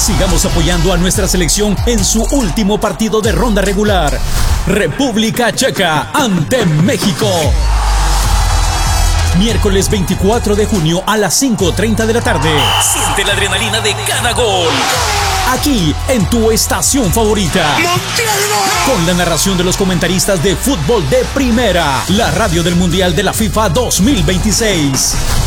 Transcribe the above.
Sigamos apoyando a nuestra selección en su último partido de ronda regular. República Checa ante México. Miércoles 24 de junio a las 5:30 de la tarde. Siente la adrenalina de cada gol. Aquí, en tu estación favorita. Con la narración de los comentaristas de fútbol de primera. La radio del Mundial de la FIFA 2026.